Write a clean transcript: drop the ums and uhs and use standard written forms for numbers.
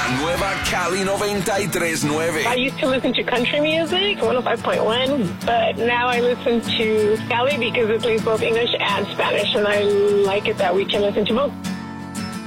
nueva Cali 93.9. I used to listen to country music, 105.1, but now I listen to Cali because it plays both English and Spanish, and I like it that we can listen to both.